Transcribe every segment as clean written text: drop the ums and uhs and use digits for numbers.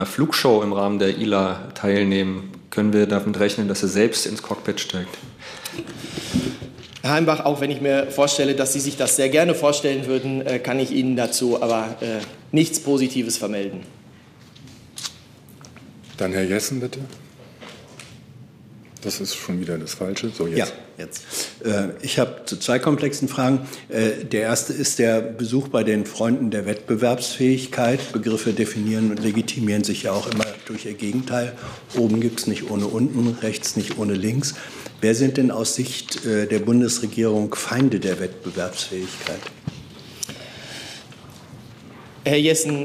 Flugshow im Rahmen der ILA teilnehmen? Können wir damit rechnen, dass er selbst ins Cockpit steigt? Herr Heimbach, auch wenn ich mir vorstelle, dass Sie sich das sehr gerne vorstellen würden, kann ich Ihnen dazu aber nichts Positives vermelden. Dann Herr Jessen, bitte. Das ist schon wieder das Falsche. So, jetzt. Ja, jetzt. Ich habe zu zwei komplexen Fragen. Der erste ist der Besuch bei den Freunden der Wettbewerbsfähigkeit. Begriffe definieren und legitimieren sich ja auch immer durch ihr Gegenteil. Oben gibt es nicht ohne unten, rechts nicht ohne links. Wer sind denn aus Sicht der Bundesregierung Feinde der Wettbewerbsfähigkeit? Herr Jessen,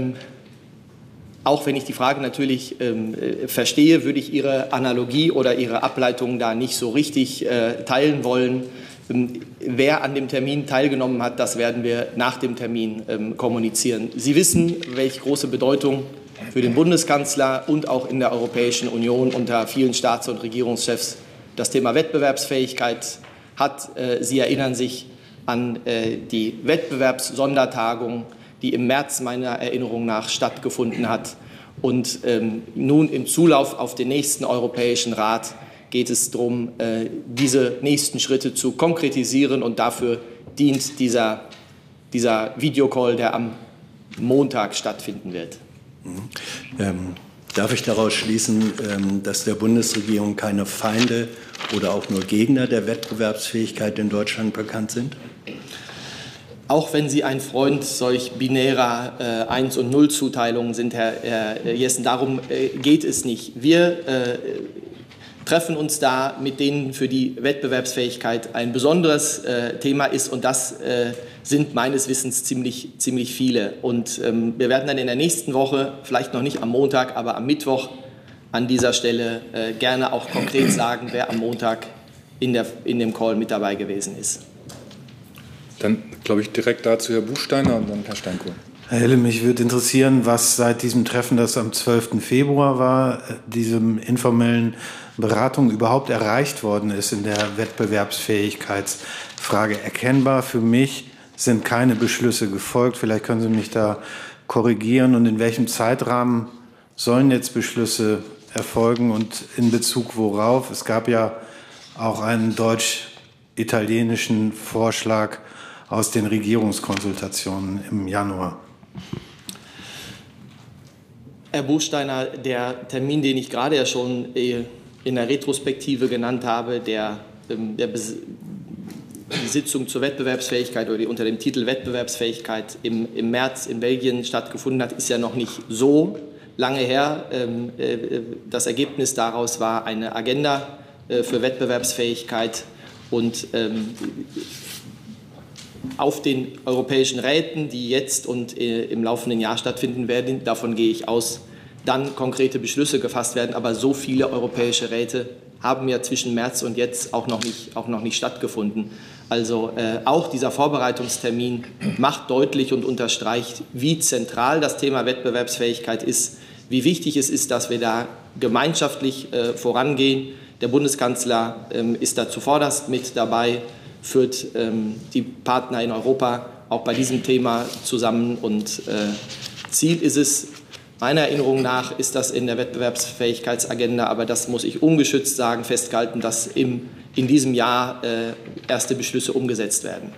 auch wenn ich die Frage natürlich verstehe, würde ich Ihre Analogie oder Ihre Ableitung da nicht so richtig teilen wollen. Wer an dem Termin teilgenommen hat, das werden wir nach dem Termin kommunizieren. Sie wissen, welche große Bedeutung für den Bundeskanzler und auch in der Europäischen Union unter vielen Staats- und Regierungschefs das Thema Wettbewerbsfähigkeit hat. Sie erinnern sich an die Wettbewerbssondertagung, die im März meiner Erinnerung nach stattgefunden hat. Und nun im Zulauf auf den nächsten Europäischen Rat geht es darum, diese nächsten Schritte zu konkretisieren. Und dafür dient dieser Videocall, der am Montag stattfinden wird. Darf ich daraus schließen, dass der Bundesregierung keine Feinde oder auch nur Gegner der Wettbewerbsfähigkeit in Deutschland bekannt sind? Auch wenn Sie ein Freund solch binärer 1- und 0-Zuteilungen sind, Herr Jessen, darum geht es nicht. Wir treffen uns da mit denen, für die Wettbewerbsfähigkeit ein besonderes Thema ist, und das sind meines Wissens ziemlich viele. Und wir werden dann in der nächsten Woche, vielleicht noch nicht am Montag, aber am Mittwoch an dieser Stelle gerne auch konkret sagen, wer am Montag in dem Call mit dabei gewesen ist. Dann, glaube ich, direkt dazu Herr Buchsteiner und dann Herr Steinkohl. Herr Hille, mich würde interessieren, was seit diesem Treffen, das am 12. Februar war, diesem informellen Beratung überhaupt erreicht worden ist in der Wettbewerbsfähigkeitsfrage. Erkennbar für mich sind keine Beschlüsse gefolgt. Vielleicht können Sie mich da korrigieren. Und in welchem Zeitrahmen sollen jetzt Beschlüsse erfolgen und in Bezug worauf? Es gab ja auch einen deutsch-italienischen Vorschlag aus den Regierungskonsultationen im Januar. Herr Buchsteiner, der Termin, den ich gerade ja schon in der Retrospektive genannt habe, die Sitzung zur Wettbewerbsfähigkeit oder die unter dem Titel Wettbewerbsfähigkeit im März in Belgien stattgefunden hat, ist ja noch nicht so lange her. Das Ergebnis daraus war eine Agenda für Wettbewerbsfähigkeit, und auf den europäischen Räten, die jetzt und im laufenden Jahr stattfinden werden, davon gehe ich aus, dann konkrete Beschlüsse gefasst werden. Aber so viele europäische Räte haben ja zwischen März und jetzt auch noch nicht stattgefunden. Also auch dieser Vorbereitungstermin macht deutlich und unterstreicht, wie zentral das Thema Wettbewerbsfähigkeit ist, wie wichtig es ist, dass wir da gemeinschaftlich vorangehen. Der Bundeskanzler ist da zuvorderst mit dabei, führt die Partner in Europa auch bei diesem Thema zusammen. Und Ziel ist es, meiner Erinnerung nach ist das in der Wettbewerbsfähigkeitsagenda, aber das muss ich ungeschützt sagen, festgehalten, dass in diesem Jahr erste Beschlüsse umgesetzt werden.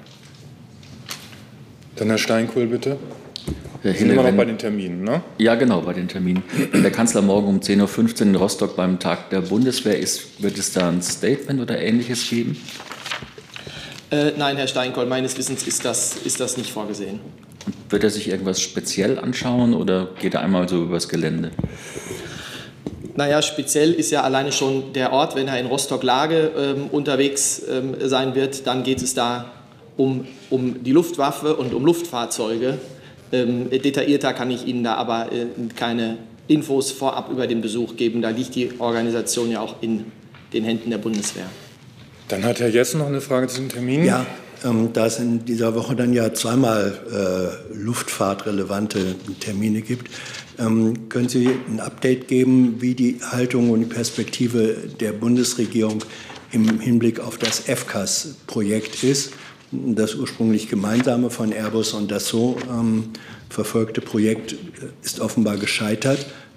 Dann Herr Steinkohl, bitte. Herr Hille, sind immer noch bei den Terminen, ne? Ja, genau, bei den Terminen. Wenn der Kanzler morgen um 10.15 Uhr in Rostock beim Tag der Bundeswehr ist, wird es da ein Statement oder Ähnliches geben? Nein, Herr Steinkohl, meines Wissens ist das nicht vorgesehen. Wird er sich irgendwas speziell anschauen oder geht er einmal so übers Gelände? Naja, speziell ist ja alleine schon der Ort, wenn er in Rostock-Lage unterwegs sein wird, dann geht es da um die Luftwaffe und um Luftfahrzeuge. Detaillierter kann ich Ihnen da aber keine Infos vorab über den Besuch geben. Da liegt die Organisation ja auch in den Händen der Bundeswehr. Dann hat Herr Jessen noch eine Frage zu den Terminen. Ja, da es in dieser Woche dann ja zweimal luftfahrtrelevante Termine gibt, können Sie ein Update geben, wie die Haltung und die Perspektive der Bundesregierung im Hinblick auf das FCAS-Projekt ist? Das ursprünglich gemeinsame von Airbus und Dassault verfolgte Projekt ist offenbar gescheitert.